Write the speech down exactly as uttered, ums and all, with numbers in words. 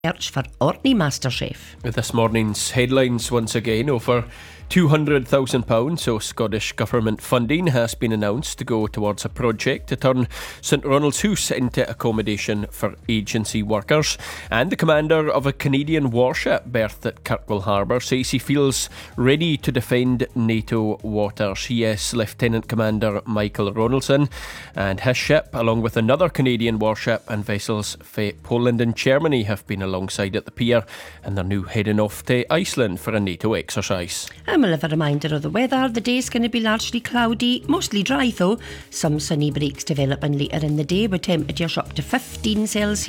search for Orkney MasterChef. With this morning's headlines once again, over two hundred thousand pounds of Scottish Government funding has been announced to go towards a project to turn St Ronald's House into accommodation for agency workers. And the commander of a Canadian warship berthed at Kirkwall Harbour says he feels ready to defend NATO waters. He is Lieutenant Commander Michael Ronaldson, and his ship, along with another Canadian warship and vessels for Poland and Germany, have been alongside at the pier, and they're now heading off to Iceland for a NATO exercise. And we'll have a reminder of the weather. The day's going to be largely cloudy, mostly dry though. Some sunny breaks developing later in the day with temperatures up to fifteen Celsius.